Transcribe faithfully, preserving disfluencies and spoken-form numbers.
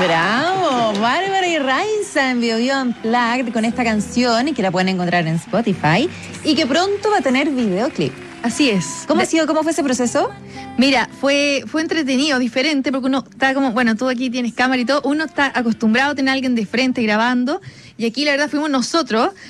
Bravo, Bárbara y Raiza en Bio Bio Unplugged con esta canción y que la pueden encontrar en Spotify y que pronto va a tener videoclip. Así es. ¿Cómo De- ha sido, cómo fue ese proceso? Mira, fue, fue entretenido, diferente, porque uno está como, bueno, tú aquí tienes cámara y todo, uno está acostumbrado a tener a alguien de frente grabando, y aquí la verdad fuimos nosotros.